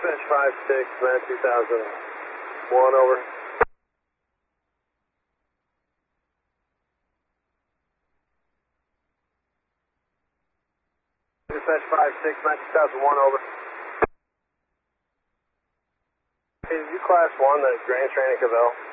Dispatch 5-6, man 2001, over. Dispatch 5-6, man 2001, over. Hey, did you class 1 the Grand Training Cavell?